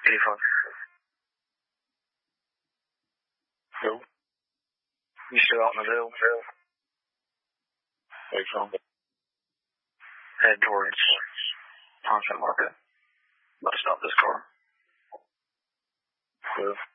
85. Who? You still out in the Ville? Where you from? Head towards Ponce Market. About to stop this car. Who?